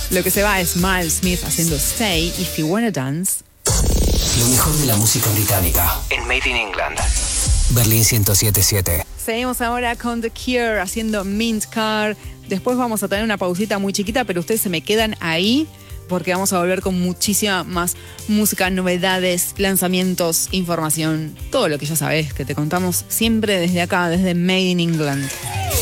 Lo que se va es Miles Smith haciendo Stay, If You Wanna Dance. Lo mejor de la música británica en Made in England. Berlín 107.7. Seguimos ahora con The Cure haciendo Mint Car. Después vamos a tener una pausita muy chiquita, pero ustedes se me quedan ahí porque vamos a volver con muchísima más música, novedades, lanzamientos, información, todo lo que ya sabés, que te contamos siempre desde acá, desde Made in England.